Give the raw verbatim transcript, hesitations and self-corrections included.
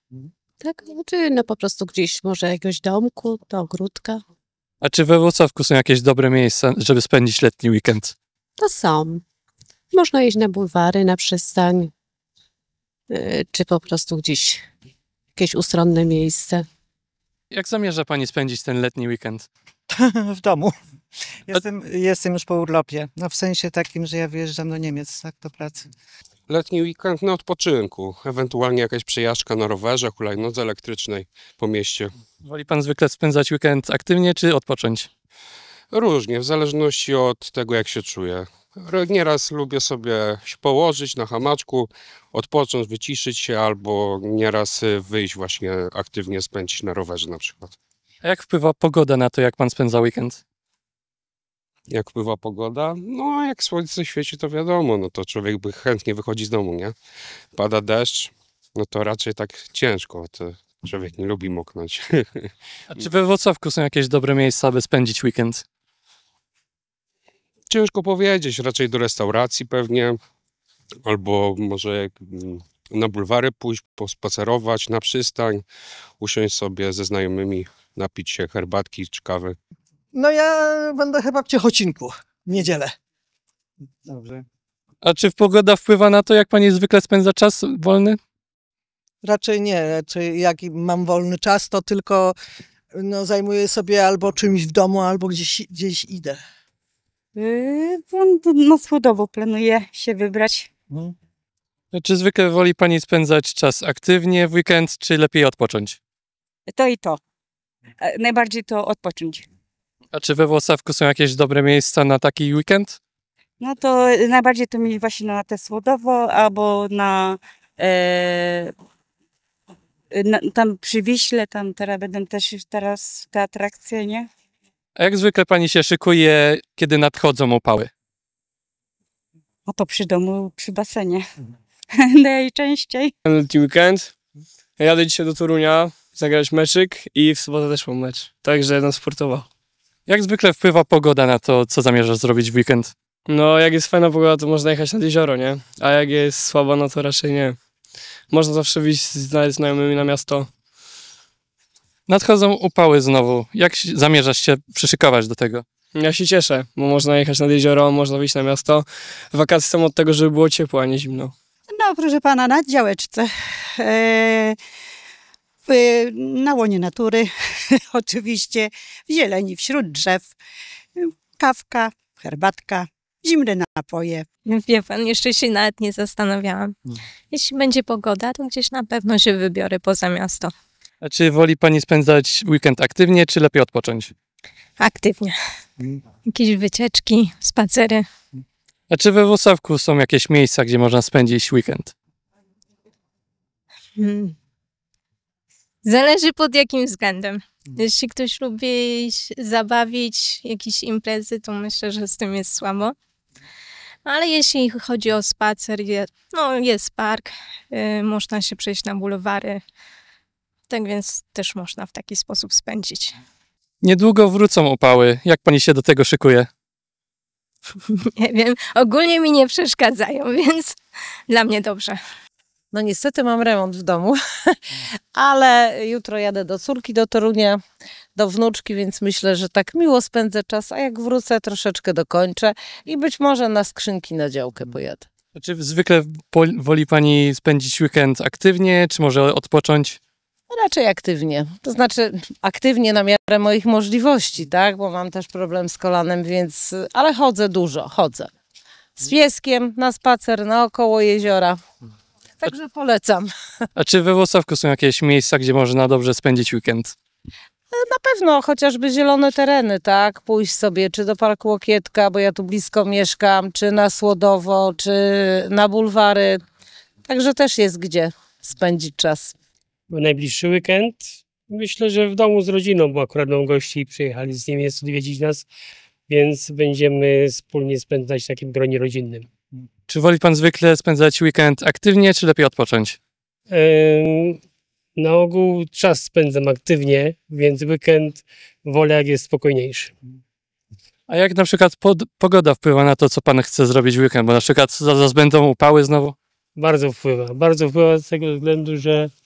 Tak, czy no po prostu gdzieś może jakiegoś domku, do ogródka. A czy we Włocławku są jakieś dobre miejsca, żeby spędzić letni weekend? To są. Można iść na bulwary, na przystań, yy, czy po prostu gdzieś jakieś ustronne miejsce. Jak zamierza pani spędzić ten letni weekend? W domu. Jestem, jestem już po urlopie. No w sensie takim, że ja wyjeżdżam do Niemiec, tak, do pracy. Letni weekend na odpoczynku, ewentualnie jakaś przejażdżka na rowerze, hulajnodze elektrycznej po mieście. Woli pan zwykle spędzać weekend aktywnie czy odpocząć? Różnie, w zależności od tego, jak się czuję. Nieraz lubię sobie się położyć na hamaczku, odpocząć, wyciszyć się, albo nieraz wyjść właśnie aktywnie, spędzić na rowerze na przykład. A jak wpływa pogoda na to, jak pan spędza weekend? Jak wpływa pogoda? No, jak słońce świeci, to wiadomo, no to człowiek by chętnie wychodzi z domu, nie? Pada deszcz, no to raczej tak ciężko, to człowiek nie lubi moknąć. A czy we Włocławku są jakieś dobre miejsca, by spędzić weekend? Ciężko powiedzieć, raczej do restauracji pewnie, albo może mm, na bulwary pójść, pospacerować, na przystań, usiąść sobie ze znajomymi, napić się herbatki czy kawy. No ja będę chyba w Ciechocinku w niedzielę. Dobrze. A czy pogoda wpływa na to, jak pani zwykle spędza czas wolny? Raczej nie, raczej jak mam wolny czas, to tylko no, zajmuję sobie albo czymś w domu, albo gdzieś, gdzieś idę. Yy, no, no słodowo planuję się wybrać. No. Czy zwykle woli pani spędzać czas aktywnie w weekend, czy lepiej odpocząć? To i to. E, Najbardziej to odpocząć. A czy we Włocławku są jakieś dobre miejsca na taki weekend? No to najbardziej to mieć właśnie na te słodowo, albo na, e, na tam przy Wiśle, tam teraz będą też teraz te atrakcje, nie? A jak zwykle pani się szykuje, kiedy nadchodzą upały? No to przy domu, przy basenie. Najczęściej. Letni weekend. Jadę dzisiaj do Torunia zagrać meczyk i w sobotę też mam mecz. Także no sportowo. Jak zwykle wpływa pogoda na to, co zamierzasz zrobić w weekend? No jak jest fajna pogoda, to można jechać nad jezioro, nie? A jak jest słaba, no to raczej nie. Można zawsze wyjść z znajomymi na miasto. Nadchodzą upały znowu. Jak się- zamierzasz się przyszykować do tego? Ja się cieszę, bo można jechać nad jezioro, można wyjść na miasto. Wakacje są od tego, żeby było ciepło, a nie zimno. No, proszę pana, na działeczce. E, w, na łonie natury, oczywiście, w zieleni, wśród drzew. Kawka, herbatka, zimne napoje. Wie pan, jeszcze się nawet nie zastanawiałam. Jeśli będzie pogoda, to gdzieś na pewno się wybiorę poza miasto. A czy woli pani spędzać weekend aktywnie, czy lepiej odpocząć? Aktywnie. Jakieś wycieczki, spacery. A czy we Włocławku są jakieś miejsca, gdzie można spędzić weekend? Hmm. Zależy pod jakim względem. Jeśli ktoś lubi się zabawić, jakieś imprezy, to myślę, że z tym jest słabo. Ale jeśli chodzi o spacer, je, no jest park, y, można się przejść na bulwary. Tak więc też można w taki sposób spędzić. Niedługo wrócą upały. Jak pani się do tego szykuje? Nie wiem, ogólnie mi nie przeszkadzają, więc dla mnie dobrze. No niestety mam remont w domu, ale jutro jadę do córki do Torunia, do wnuczki, więc myślę, że tak miło spędzę czas, a jak wrócę troszeczkę dokończę i być może na skrzynki na działkę pojadę. A czy zwykle pol- woli pani spędzić weekend aktywnie, czy może odpocząć? Raczej aktywnie, to znaczy aktywnie na miarę moich możliwości, tak, bo mam też problem z kolanem, więc, ale chodzę dużo, chodzę. Z pieskiem na spacer naokoło jeziora, także polecam. A czy we Włocławku są jakieś miejsca, gdzie można dobrze spędzić weekend? Na pewno chociażby zielone tereny, tak, pójść sobie czy do Parku Łokietka, bo ja tu blisko mieszkam, czy na Słodowo, czy na bulwary, także też jest gdzie spędzić czas. W najbliższy weekend myślę, że w domu z rodziną, bo akurat mam gości przyjechali z Niemiec odwiedzić nas, więc będziemy wspólnie spędzać w takim gronie rodzinnym. Czy woli pan zwykle spędzać weekend aktywnie, czy lepiej odpocząć? Ym, Na ogół czas spędzam aktywnie, więc weekend wolę jak jest spokojniejszy. A jak na przykład pod- pogoda wpływa na to, co pan chce zrobić w weekend? Bo na przykład zaraz będą upały znowu? Bardzo wpływa, bardzo wpływa z tego względu, że